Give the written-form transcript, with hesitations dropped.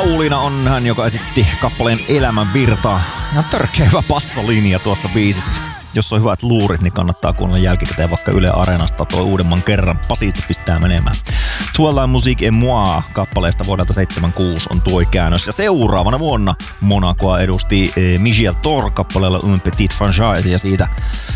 Pauliina on hän, joka esitti kappaleen Elämän virtaa. Ihan törkeä hyvä bassolinja tuossa biisissä. Jos on hyvät luurit, niin kannattaa kuunnella jälkikäteen vaikka Yle Areenasta toi uudemman kerran. Pasisti pistää menemään. Toi la musique et moi -kappaleesta vuodelta 76 on tuo käännös. Ja seuraavana vuonna Monacoa edusti Michel Thor kappaleella Un Petit Frangais ja siitä